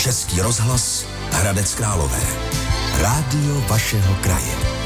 Český rozhlas Hradec Králové. Rádio vašeho kraje.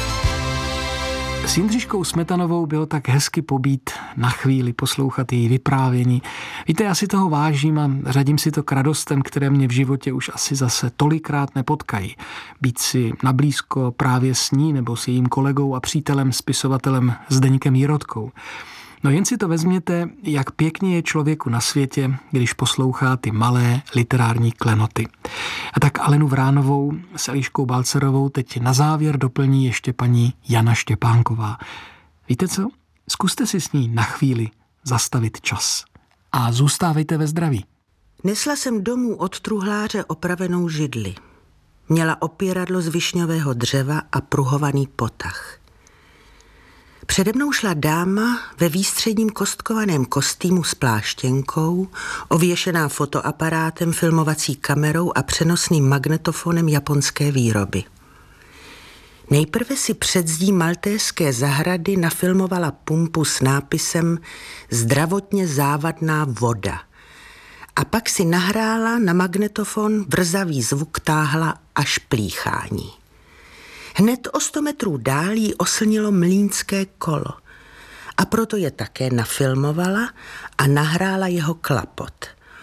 S Jindřiškou Smetanovou bylo tak hezky pobít na chvíli, poslouchat její vyprávění. Víte, já si toho vážím a řadím si to k radostem, které mě v životě už asi zase tolikrát nepotkají. Být si nablízko právě s ní nebo s jejím kolegou a přítelem, spisovatelem Zdeňkem Jirotkou. No jen si to vezměte, jak pěkně je člověku na světě, když poslouchá ty malé literární klenoty. A tak Alenu Vránovou s Eliškou Balcerovou teď na závěr doplní ještě paní Jana Štěpánková. Víte co? Zkuste si s ní na chvíli zastavit čas. A zůstávejte ve zdraví. Nesla jsem domů od truhláře opravenou židli. Měla opěradlo z višňového dřeva a pruhovaný potah. Přede mnou šla dáma ve výstředním kostkovaném kostýmu s pláštěnkou, ověšená fotoaparátem, filmovací kamerou a přenosným magnetofonem japonské výroby. Nejprve si před zdí maltéské zahrady nafilmovala pumpu s nápisem Zdravotně závadná voda. A pak si nahrála na magnetofon, vrzavý zvuk táhla až plíchání. Hned o 100 metrů dál jí oslnilo mlýnské kolo a proto je také nafilmovala a nahrála jeho klapot.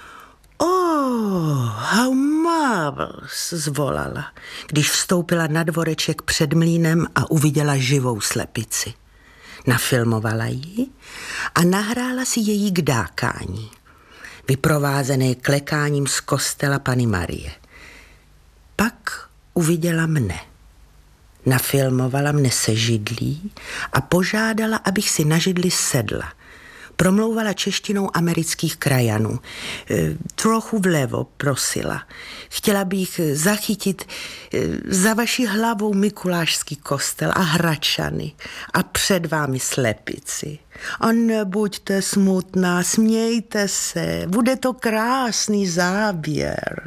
Oh, how marvelous, zvolala, když vstoupila na dvoreček před mlýnem a uviděla živou slepici. Nafilmovala ji a nahrála si její kdákání, vyprovázené klekáním z kostela Panny Marie. Pak uviděla mne. Nafilmovala mne se židlí a požádala, abych si na židli sedla. Promlouvala češtinou amerických krajanů. Trochu vlevo, prosila. Chtěla bych zachytit za vaší hlavou Mikulášský kostel a hračany a před vámi slepici. A nebuďte smutná, smějte se, bude to krásný záběr.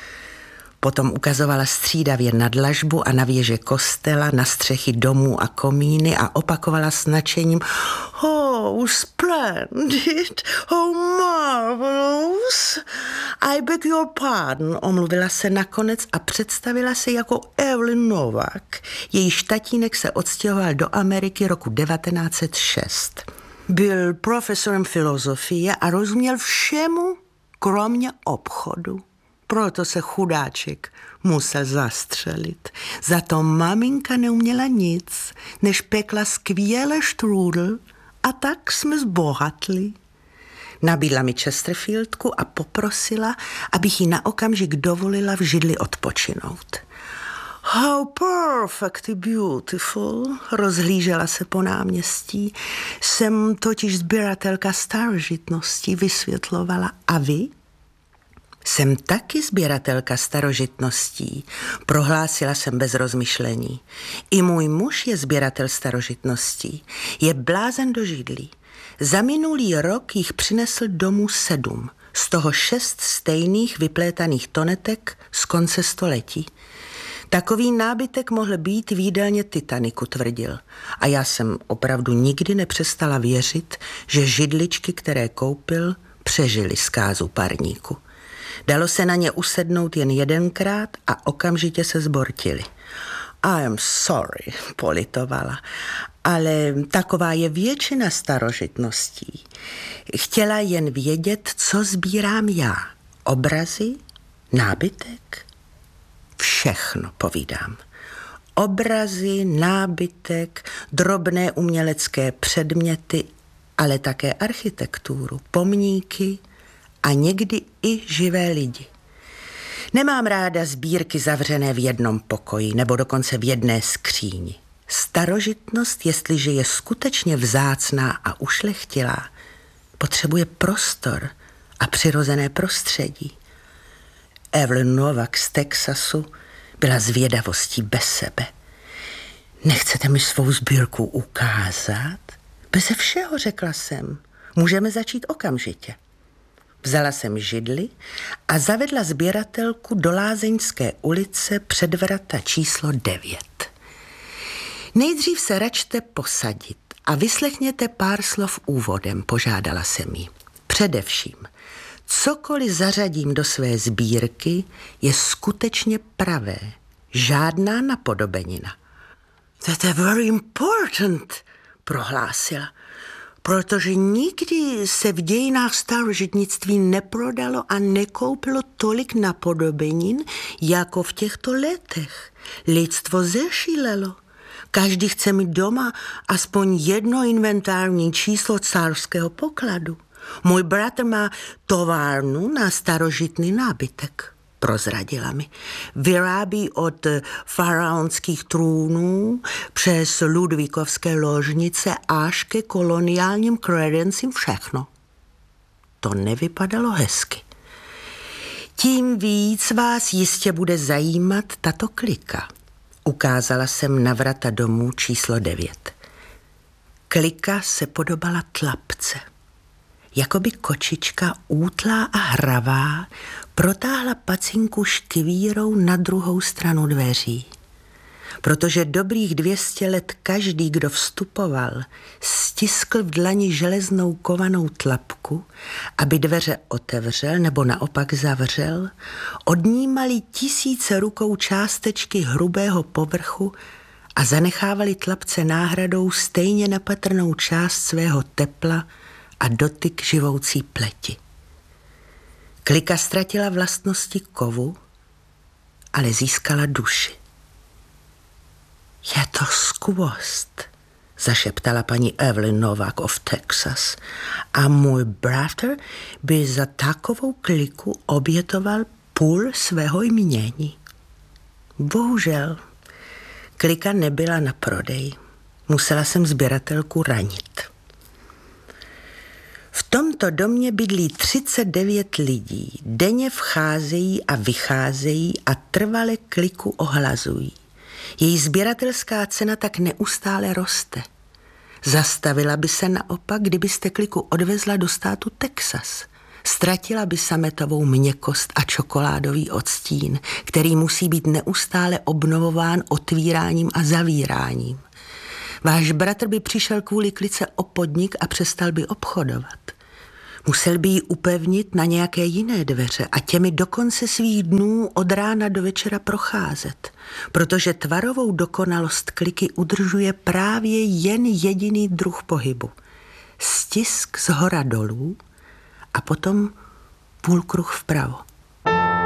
Potom ukazovala střídavě na dlažbu a na věže kostela, na střechy domů a komíny a opakovala s nadšením Oh, splendid, oh, marvelous. I beg your pardon, omluvila se nakonec a představila se jako Evelyn Novak. Jejíž tatínek se odstěhoval do Ameriky roku 1906. Byl profesorem filozofie a rozuměl všemu, kromě obchodu. Proto se chudáček musel zastřelit. Za to maminka neuměla nic, než pekla skvěle štrůdl a tak jsme zbohatli. Nabídla mi Chesterfieldku a poprosila, abych jí na okamžik dovolila v židli odpočinout. How perfectly beautiful, rozhlížela se po náměstí. Jsem totiž sběratelka starožitností, vysvětlovala. A vy? Jsem taky sběratelka starožitností, prohlásila jsem bez rozmyšlení. I můj muž je sběratel starožitností, je blázen do židlí. Za minulý rok jich přinesl domů 7, z toho 6 stejných vyplétaných tonetek z konce století. Takový nábytek mohl být v jídelně Titaniku, tvrdil. A já jsem opravdu nikdy nepřestala věřit, že židličky, které koupil, přežily zkázu parníku. Dalo se na ně usednout jen jedenkrát a okamžitě se zbortili. I am sorry, politovala, ale taková je většina starožitností. Chtěla jen vědět, co sbírám já. Obrazy? Nábytek? Všechno, povídám. Obrazy, nábytek, drobné umělecké předměty, ale také architekturu, pomníky a někdy i živé lidi. Nemám ráda sbírky zavřené v jednom pokoji nebo dokonce v jedné skříni. Starožitnost, jestliže je skutečně vzácná a ušlechtilá, potřebuje prostor a přirozené prostředí. Evelyn Novak z Texasu byla zvědavostí bez sebe. Nechcete mi svou sbírku ukázat? Beze všeho, řekla jsem. Můžeme začít okamžitě. Vzala jsem židli a zavedla sběratelku do Lázeňské ulice před vrata číslo 9. Nejdřív se račte posadit a vyslechněte pár slov úvodem, požádala jsem jí. Především, Cokoliv zařadím do své sbírky, je skutečně pravé. Žádná napodobenina. That is very important, prohlásila, protože nikdy se v dějinách starožitnictví neprodalo a nekoupilo tolik napodobenin, jako v těchto letech. Lidstvo zešílelo. Každý chce mít doma aspoň jedno inventární číslo carského pokladu. Můj bratr má továrnu na starožitný nábytek, prozradila mi. Vyrábí od faraonských trůnů přes ludvíkovské ložnice až ke koloniálním kredencím všechno. To nevypadalo hezky. Tím víc vás jistě bude zajímat tato klika. Ukázala jsem na vrata domů číslo 9. Klika se podobala tlapce. Jakoby kočička útlá a hravá protáhla pacinku škvírou na druhou stranu dveří. Protože dobrých 200 let každý, kdo vstupoval, stiskl v dlani železnou kovanou tlapku, aby dveře otevřel nebo naopak zavřel, odnímali tisíce rukou částečky hrubého povrchu a zanechávali tlapce náhradou stejně nepatrnou část svého tepla a dotyk živoucí pleti. Klika ztratila vlastnosti kovu, ale získala duši. Je to skvost, zašeptala paní Evelyn Novak of Texas. A můj bratr by za takovou kliku obětoval půl svého jmění. Bohužel, klika nebyla na prodej. Musela jsem sběratelku ranit. V tomto domě bydlí 39 lidí. Denně vcházejí a vycházejí a trvale kliku ohlazují. Její sběratelská cena tak neustále roste. Zastavila by se naopak, kdybyste kliku odvezla do státu Texas. Ztratila by sametovou měkkost a čokoládový odstín, který musí být neustále obnovován otvíráním a zavíráním. Váš bratr by přišel kvůli klice o podnik a přestal by obchodovat. Musel by ji upevnit na nějaké jiné dveře a těmi do konce svých dnů od rána do večera procházet, protože tvarovou dokonalost kliky udržuje právě jen jediný druh pohybu. Stisk zhora dolů a potom půlkruh vpravo.